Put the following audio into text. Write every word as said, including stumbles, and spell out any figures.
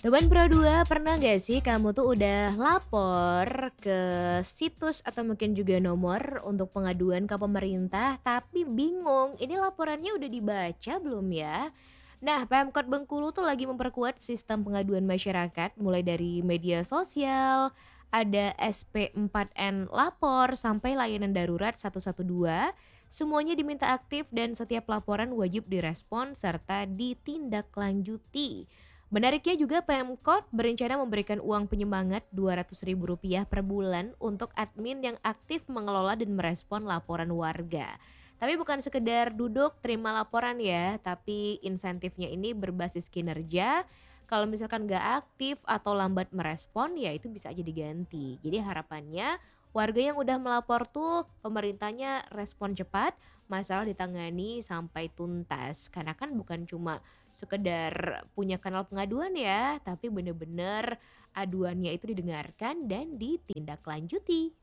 Teman Pro dua, pernah nggak sih kamu tuh udah lapor ke situs atau mungkin juga nomor untuk pengaduan ke pemerintah tapi bingung ini laporannya udah dibaca belum ya? Nah, Pemkot Bengkulu tuh lagi memperkuat sistem pengaduan masyarakat mulai dari media sosial, ada S P empat N lapor sampai layanan darurat satu satu dua. Semuanya diminta aktif dan setiap laporan wajib direspon serta ditindaklanjuti. Menariknya juga Pemkot berencana memberikan uang penyemangat dua ratus ribu rupiah per bulan untuk admin yang aktif mengelola dan merespon laporan warga. Tapi bukan sekedar duduk terima laporan ya, tapi insentifnya ini berbasis kinerja. Kalau misalkan nggak aktif atau lambat merespon ya itu bisa aja diganti. Jadi harapannya warga yang udah melapor tuh pemerintahnya respon cepat, masalah ditangani sampai tuntas. Karena kan bukan cuma sekedar punya kanal pengaduan ya, tapi bener-bener aduannya itu didengarkan dan ditindaklanjuti.